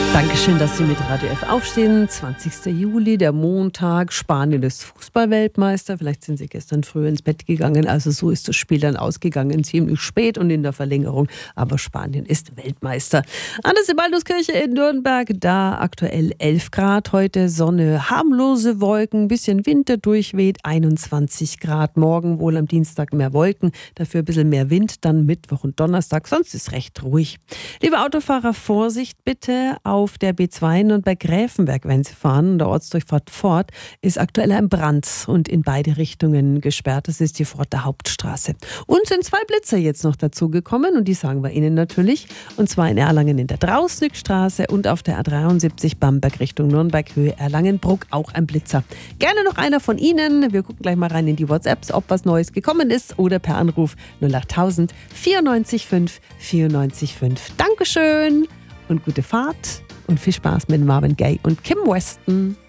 Dankeschön, dass Sie mit Radio F aufstehen. 20. Juli, der Montag. Spanien ist Fußballweltmeister. Vielleicht sind Sie gestern früh ins Bett gegangen. Also so ist das Spiel dann ausgegangen. Ziemlich spät und in der Verlängerung. Aber Spanien ist Weltmeister. An der Sebalduskirche in Nürnberg, da aktuell 11 Grad. Heute Sonne, harmlose Wolken, bisschen Wind, der durchweht, 21 Grad. Morgen wohl am Dienstag mehr Wolken, dafür ein bisschen mehr Wind. Dann Mittwoch und Donnerstag. Sonst ist recht ruhig. Liebe Autofahrer, Vorsicht bitte auf der B2 und bei Gräfenberg, wenn Sie fahren. Der Ortsdurchfahrt Fort ist aktuell ein Brand und in beide Richtungen gesperrt. Das ist die Forter Hauptstraße. Und sind 2 Blitzer jetzt noch dazugekommen und die sagen wir Ihnen natürlich. Und zwar in Erlangen in der Drausnickstraße und auf der A73 Bamberg Richtung Nürnberg, Höhe Erlangenbruck, auch ein Blitzer. Gerne noch einer von Ihnen. Wir gucken gleich mal rein in die WhatsApps, ob was Neues gekommen ist oder per Anruf 08000 94 5 94 5. Dankeschön und gute Fahrt. Und viel Spaß mit Marvin Gaye und Kim Weston.